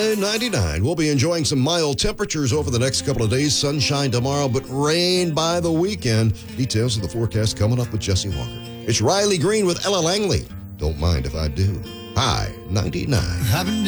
high 99. We'll be enjoying some mild temperatures over the next couple of days. Sunshine tomorrow, but rain by the weekend. Details of the forecast coming up with Jesse Walker. It's Riley Green with Ella Langley. Don't mind if I do. High 99.